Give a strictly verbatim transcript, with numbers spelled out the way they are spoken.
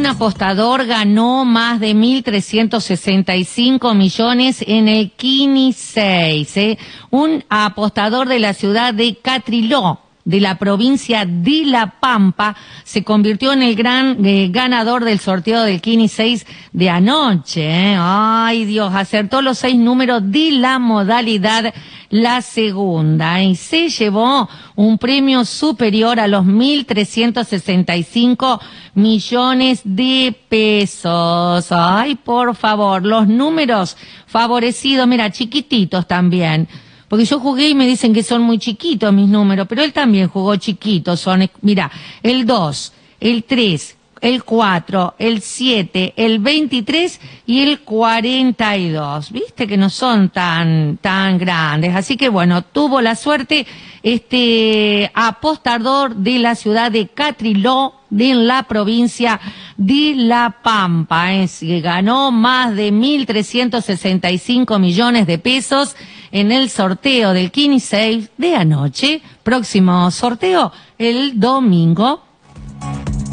apostador ganó más de mil trescientos sesenta y cinco millones en el Kini seis, ¿eh? Un apostador de la ciudad de Catriló, de la provincia de La Pampa, se convirtió en el gran eh, ganador del sorteo del Kini seis de anoche, ¿eh? Ay, Dios, acertó los seis números de la modalidad la segunda, y se llevó un premio superior a los mil trescientos sesenta y cinco millones de pesos. Ay, por favor, los números favorecidos, mira, chiquititos también. Porque yo jugué y me dicen que son muy chiquitos mis números, pero él también jugó chiquitos. Son, mira, el dos, el tres, el cuatro, el siete, el veintitrés y el cuarenta y dos. Viste que no son tan, tan grandes. Así que bueno, tuvo la suerte este apostador de la ciudad de Catriló, de la provincia de La Pampa. Es que ganó más de mil trescientos sesenta y cinco millones de pesos en el sorteo del Kini seis de anoche. Próximo sorteo el domingo.